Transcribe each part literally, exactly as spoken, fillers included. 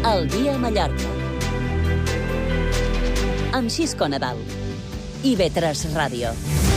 El dia a Mallorca. Amb Xisco Nadal. I ve tres Ràdio.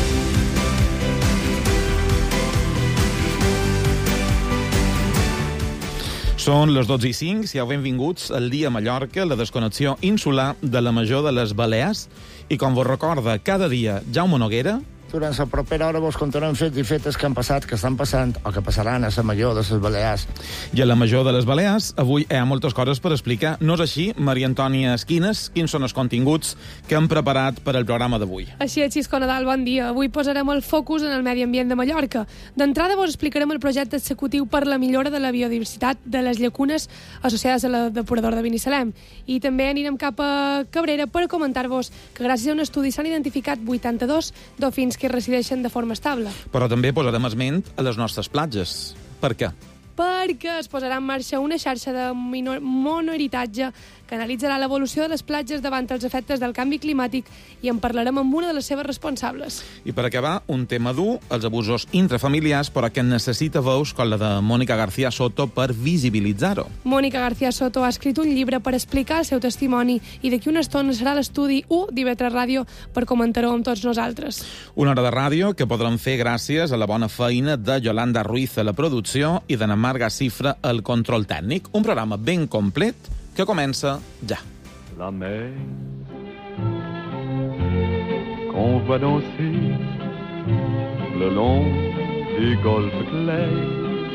Són les dotze i cinc, siau benvinguts al dia a Mallorca, la desconnexió insular de la Major de les Balears. I com vos recorda cada dia Jaume Noguera... Durant la propera hora vos contarem fets i fetes que han passat, que estan passant o que passaran a la Major de les Balears. I a la Major de les Balears avui hi ha moltes coses per explicar. No és així, Maria Antònia Esquines? Quins són els continguts que hem preparat per al programa d'avui? Així és, Xisco Nadal, bon dia. Avui posarem el focus en el medi ambient de Mallorca. D'entrada vos explicarem el projecte executiu per la millora de la biodiversitat de les llacunes associades a la depuradora de Binissalem. I també anirem cap a Cabrera per comentar-vos que gràcies a un estudi s'han identificat vuitanta-dos dofins que resideixen de forma estable. Però també posarem esment a les nostres platges. Per què? Perquè es posarà en marxa una xarxa de monoheritatge que analitzarà l'evolució de les platges davant els efectes del canvi climàtic i en parlarem amb una de les seves responsables. I per acabar, un tema dur, els abusos intrafamiliars, però que necessita veus com la de Mònica García Soto per visibilitzar-ho. Mònica García Soto ha escrit un llibre per explicar el seu testimoni i d'aquí una estona serà l'estudi u d'I V tres Ràdio per comentar-ho amb tots nosaltres. Una hora de ràdio que podrem fer gràcies a la bona feina de Yolanda Ruiz a la producció i d'Anna Marga Cifra al control tècnic. Un programa ben complet que comença ja. La mer qu'on voit danser le long des golfes clairs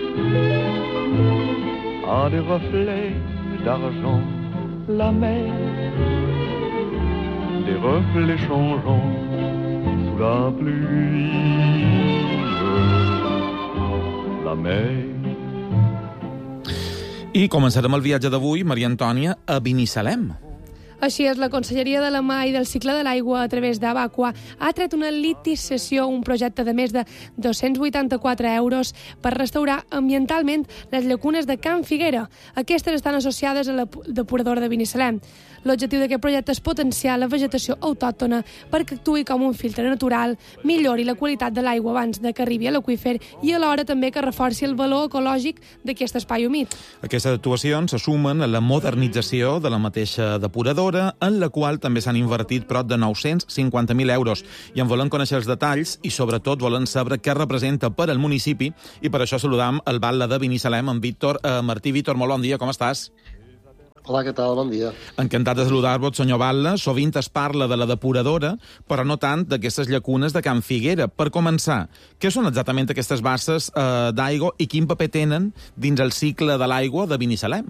a des reflets d'argent. La mer, des reflets changeants sous la pluie. La mer. I començarem el viatge d'avui, Maria Antònia, a Binissalem. Així és, la Conselleria de la Mar i del Cicle de l'Aigua, a través d'Abaqua, ha tret una licitació, un projecte de més de dos-cents vuitanta-quatre euros per restaurar ambientalment les llacunes de Can Figuera. Aquestes estan associades a la depuradora de Binissalem. L'objectiu d'aquest projecte és potenciar la vegetació autòctona perquè actuï com un filtre natural, millori la qualitat de l'aigua abans de que arribi a l'aqüífer i alhora també que reforci el valor ecològic d'aquest espai humit. Aquestes actuacions se sumen a la modernització de la mateixa depuradora, en la qual també s'han invertit prop de nou-cents cinquanta mil euros. I en volen conèixer els detalls i, sobretot, volen saber què representa per al municipi i per això saludam el batlle de Binissalem, en Víctor eh, Martí. Víctor, molt bon dia, com estàs? Hola, què tal? Bon dia. Encantat de saludar-vos, senyor batlle. Sovint es parla de la depuradora, però no tant d'aquestes llacunes de Can Figuera. Per començar, què són exactament aquestes basses eh, d'aigua i quin paper tenen dins el cicle de l'aigua de Binissalem?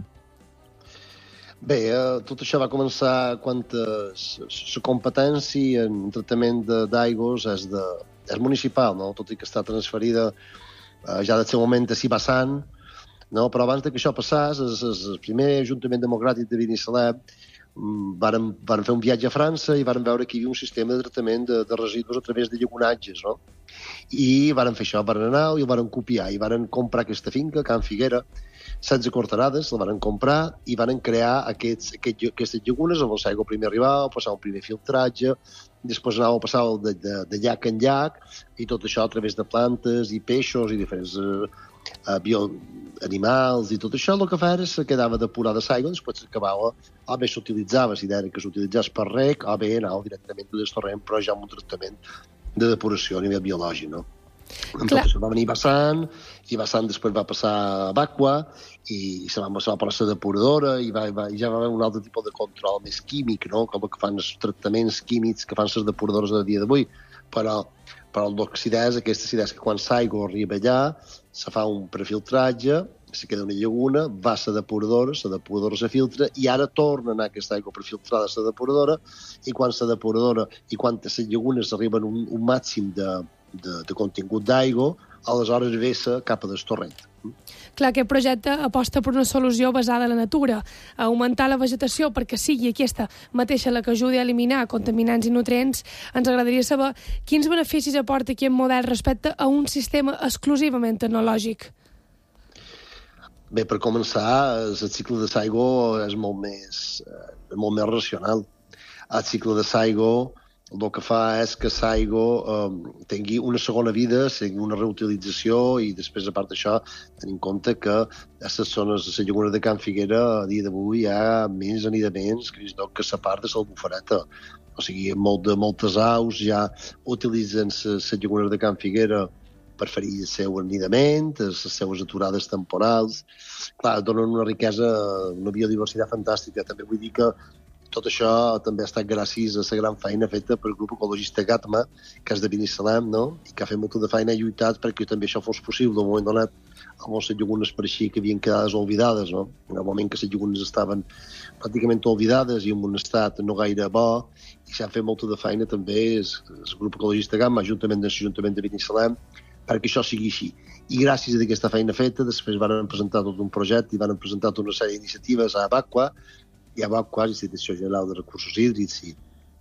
Bé, eh, tot això va començar quan la competència en tractament d'aigües és, de, és municipal, no? Tot i que està transferida eh, ja del seu moment a Cibassant, no? Però abans que això passés, el, el primer Ajuntament Democràtic de Binissalem varen, varen fer un viatge a França i varen veure que hi havia un sistema de tractament de, de residus a través de llagunatges, no? I varen fer això, varen anar i el varen copiar i varen comprar aquesta finca, Can Figuera, setze quarterades, la varen comprar i varen crear aquests, aquest, aquestes llagunes amb l'aigua primer arribava, passar un primer filtratge, després anava a passar de, de, de llac en llac i tot això a través de plantes i peixos i diferents eh, bio, animals i tot això, el que feia se quedava depurada l'aigua, després s'acabava, o bé s'utilitzava, si deia que s'utilitzés per rec, o bé anava directament del torrent, però ja amb un tractament de depuració a nivell biològic, no? Entonces va venir Bassant, i Bassant després va passar a Abaqua, i se va passar per la depuradora, i, va, va, i ja va haver un altre tipus de control més químic, no? Com que fan els tractaments químics que fan les depuradores a dia d'avui, però, però el que s'hi és, aquesta s'hi és que quan l'aigua arriba allà, se fa un prefiltratge, se queda una llaguna, va a la depuradora, la depuradora se filtra, i ara torna a anar aquesta aigua prefiltrada a la depuradora, i quan la depuradora, i quan les llagunes arriben a un, un màxim de, de, de contingut d'aigua, aleshores ve-se cap a del torrent. Clar, aquest projecte aposta per una solució basada en la natura, a augmentar la vegetació perquè sigui aquesta mateixa la que ajudi a eliminar contaminants i nutrients. Ens agradaria saber quins beneficis aporta aquest model respecte a un sistema exclusivament tecnològic. Bé, per començar, el cicle de l'aigua és molt més, eh, molt més racional. El cicle de l'aigua el que fa és que l'aigua eh, tingui una segona vida, tingui una reutilització i després, a part d'això, tenir en compte que a les zones de la llaguna de Can Figuera a dia d'avui hi ha més anidaments que, que la part de l'Albufareta. O sigui, molt de, moltes aus ja utilitzen les llagunes de Can Figuera per fer el seu anidament, les seues aturades temporals. Clar, donen una riquesa, una biodiversitat fantàstica. També vull dir que tot això també ha estat gràcies a la gran feina feta pel grup ecologista Gatma, que és de Binissalem, no? I que ha fet molta de feina i lluitat perquè també això fos possible. En un moment donat, amb les llagunes pareixia que havien quedat olvidades, no? En el moment que les llagunes estaven pràcticament olvidades i en un estat no gaire bo, i s'ha fet molta de feina també el, el grup ecologista Gatma, juntament amb l'Ajuntament de Binissalem, perquè això sigui així. I gràcies a aquesta feina feta, després van presentar tot un projecte i van presentar tota una sèrie d'iniciatives a Abaqua, i a Abaqua, l'Institució General de Recursos Hídrics i,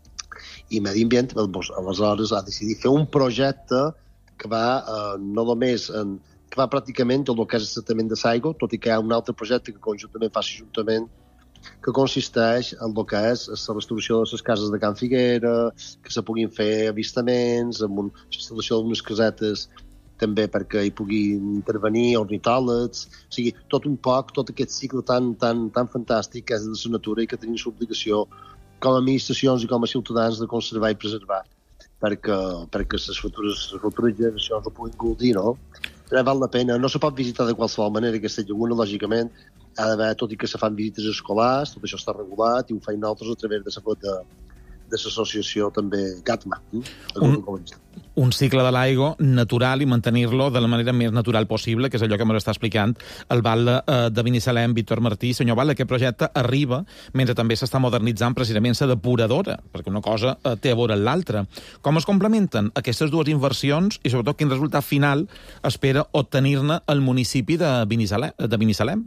i Medi Ambient, aleshores ha decidit fer un projecte que va eh, no només en, que va pràcticament tot el que és el tractament de l'aigua, tot i que hi ha un altre projecte que conjuntament fa l'Ajuntament, que consisteix en el que és la restauració de les cases de Can Figuera, que se puguin fer avistaments, amb una instal·lació d'unes casetes també perquè hi puguin intervenir ornitòlegs, o sigui, tot un poc, tot aquest cicle tan, tan, tan fantàstic que és de la natura i que tenim l'obligació com a administracions i com a ciutadans de conservar i preservar perquè, perquè les futures, les futures generacions ho puguin gaudir, no? Però val la pena, no se pot visitar de qualsevol manera aquesta llaguna, lògicament, ha d'haver, tot i que se fan visites escolars, tot això està regulat i ho feim nosaltres a través de la de, de l'associació també Gatma. Un, un cicle de l'aigua natural i mantenir-lo de la manera més natural possible, que és allò que m'ho està explicant el Batlle eh, de Binissalem, Víctor Martí. Senyor Batlle, aquest projecte arriba mentre també s'està modernitzant precisament la depuradora, perquè una cosa eh, té a veure amb l'altra. Com es complementen aquestes dues inversions i, sobretot, quin resultat final espera obtenir-ne el municipi de Binissalem? De Binissalem?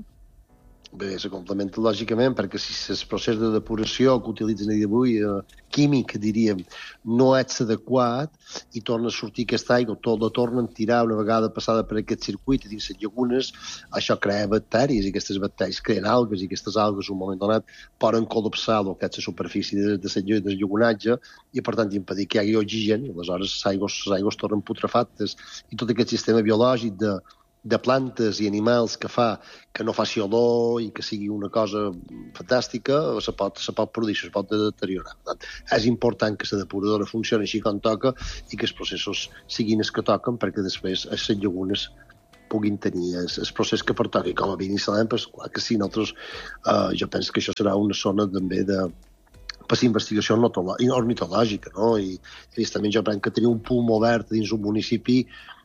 Bé, se complementa lògicament, perquè si el procés de depuració que utilitzen avui, eh, químic, diríem, no és adequat i torna a sortir aquesta aigua, tot la tornen a tirar una vegada passada per aquest circuit i dins les llagunes, això crea bacteris i aquestes bacteris creen algues i aquestes algues, un moment donat, poden col·lapsar el que és la superfície de, de, de, de llagunatge i, per tant, impedir que hi hagi oxigen i aleshores les aigües, les aigües tornen putrefactes i tot aquest sistema biològic de de plantes i animals que fa que no faci olor i que sigui una cosa fantàstica, se pot, se pot produir, se pot deteriorar. És important que la depuradora funcioni així com toca i que els processos siguin els que toquen perquè després les llagunes puguin tenir el, el procés que pertoqui. Com a Binissalem, pues, clar que sí, nosaltres, eh, jo penso que això serà una zona també de per la investigació ornitològica, no? I, evidentment, jo penso que tenir un pulmó obert dins un municipi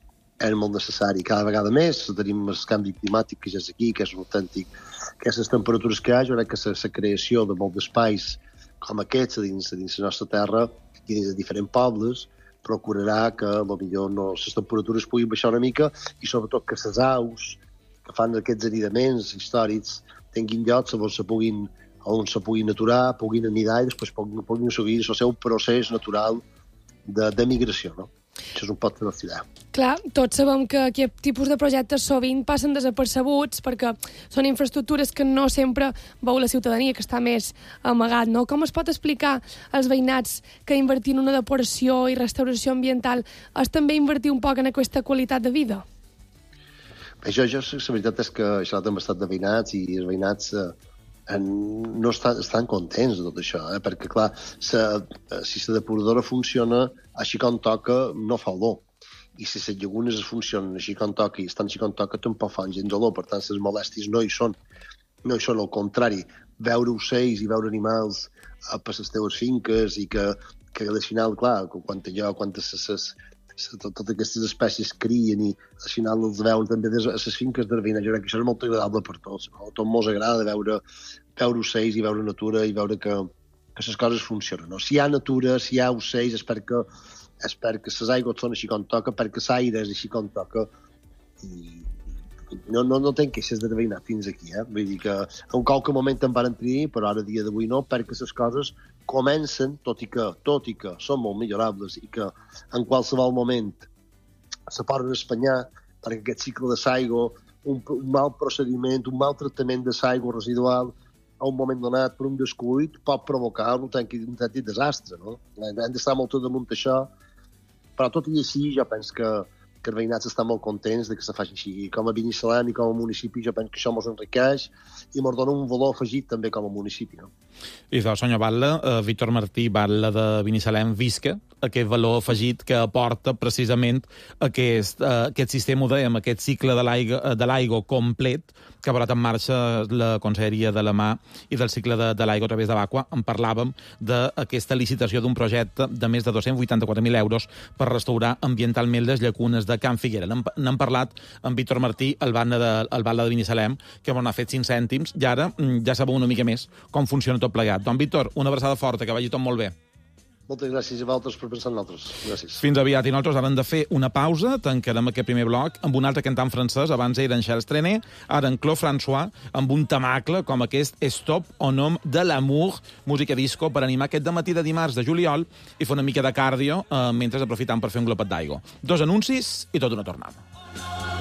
és molt necessari. Cada vegada més tenim el canvi climàtic que ja és aquí, que és un autèntic, que aquestes temperatures que hi ha, jo crec que la creació de molts espais com aquests dins, dins la nostra terra i dins de diferents pobles procurarà que potser no, les temperatures puguin baixar una mica i sobretot que les aus que fan aquests anidaments històrics tinguin llocs on se puguin, on se puguin aturar, puguin anidar i després puguin, puguin seguir el seu procés natural de, de migració, no? Això és un pot de la ciutat. Clar, tots sabem que aquest tipus de projectes sovint passen desapercebuts perquè són infraestructures que no sempre veu la ciutadania, que està més amagat, no? Com es pot explicar als veïnats que invertir en una depuració i restauració ambiental és també invertir un poc en aquesta qualitat de vida? Bé, jo, jo, la veritat és que he xerrat amb bastant de veïnats i els veïnats eh, en, no estan, estan contents de tot això, eh? Perquè, clar, sa, si la depuradora funciona així com toca, no fa olor. I si les llagunes funcionen així com toca i estan així com toca, tampoc fan gens olor. Per tant, les molèsties no hi són. No hi són, al contrari. Veure ocells i veure animals eh, per les teves finques i que, que al final, clar, quan allò, quan ses, ses, totes aquestes espècies crien i al final els veuen també a les finques d'Arvina. Jo crec que això és molt agradable per tots. No? A tots ens agrada veure, veure ocells i veure natura i veure que, que les coses funcionen. No? Si hi ha natura, si hi ha ocells, és perquè, és perquè les aigües són així com toca, perquè l'aire és així com toca. I no, no, no tenc queixes de veïnar fins aquí. Eh? Vull dir que en qualque moment en van tenir, però ara dia d'avui no, perquè les coses comencen, tot i que, tot i que són molt millorables i que en qualsevol moment se poden espanyar perquè aquest cicle de l'aigua, un, un mal procediment, un mal tractament de l'aigua residual, a un moment donat, per un descuit, pot provocar un autèntic, un autèntic desastre, no? Hem d'estar molt tot damunt d'això, però tot i així jo penso que, que els veïnats estan molt contents de que se faci així. Com a Binissalem i com a municipi jo penso que això ens enriqueix i ens dona un valor afegit també com a municipi, no? I de senyor Batlle, eh, Víctor Martí Batlle de Binissalem visca aquest valor afegit que aporta precisament aquest, eh, aquest sistema, ho dèiem, aquest cicle de l'aigua de l'aigua complet que ha posat en marxa la Conselleria de la Mà i del cicle de, de l'aigua a través de Bacua. En parlàvem d'aquesta licitació d'un projecte de més de dos-cents vuitanta-quatre mil euros per restaurar ambientalment les llacunes de Can Figuera. N'hem parlat amb Víctor Martí, el batlle de, el batlle de Binissalem, que m'ha fet cinc cèntims, i ara ja sabeu una mica més com funciona tot plegat. Don Víctor, una abraçada forta, que vagi tot molt bé. Moltes gràcies a vosaltres per pensar en nosaltres. Gràcies. Fins aviat. I nosaltres ara hem de fer una pausa, tancarem aquest primer bloc amb un altre cantant francès. Abans era en Charles Trenet, ara en Claude François, amb un temacle com aquest Stop au nom de l'amour, música disco, per animar aquest dematí de dimarts de juliol i fer una mica de cardio eh, mentre aprofitam per fer un glopet d'aigua. Dos anuncis i tot una tornada.